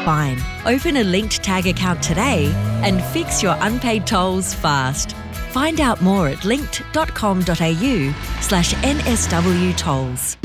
fine. Open a linked Tag account today and fix your unpaid tolls fast. Find out more at linkt.com.au/NSW tolls.